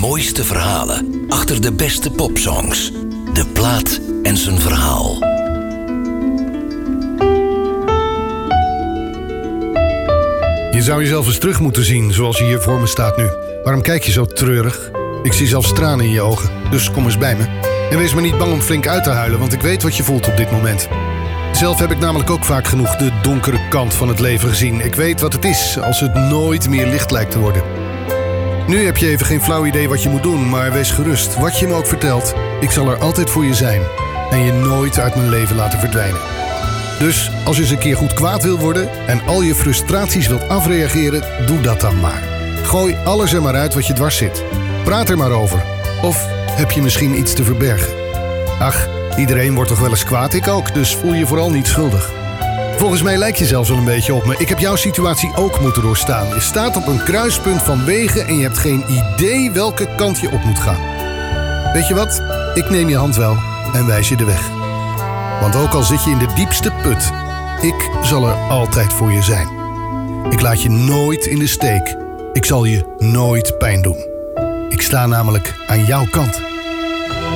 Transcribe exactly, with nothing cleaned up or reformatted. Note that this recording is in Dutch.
mooiste verhalen achter de beste popsongs. De plaat en zijn verhaal. Je zou jezelf eens terug moeten zien zoals je hier voor me staat nu. Waarom kijk je zo treurig? Ik zie zelfs tranen in je ogen, dus kom eens bij me. En wees maar niet bang om flink uit te huilen, want ik weet wat je voelt op dit moment. Zelf heb ik namelijk ook vaak genoeg de donkere kant van het leven gezien. Ik weet wat het is als het nooit meer licht lijkt te worden. Nu heb je even geen flauw idee wat je moet doen, maar wees gerust. Wat je me ook vertelt, ik zal er altijd voor je zijn. En je nooit uit mijn leven laten verdwijnen. Dus als je eens een keer goed kwaad wil worden en al je frustraties wilt afreageren, doe dat dan maar. Gooi alles er maar uit wat je dwars zit. Praat er maar over. Of heb je misschien iets te verbergen? Ach, iedereen wordt toch wel eens kwaad, ik ook, dus voel je vooral niet schuldig. Volgens mij lijk je zelfs wel een beetje op me. Ik heb jouw situatie ook moeten doorstaan. Je staat op een kruispunt van wegen en je hebt geen idee welke kant je op moet gaan. Weet je wat? Ik neem je hand wel en wijs je de weg. Want ook al zit je in de diepste put, ik zal er altijd voor je zijn. Ik laat je nooit in de steek. Ik zal je nooit pijn doen. Ik sta namelijk aan jouw kant.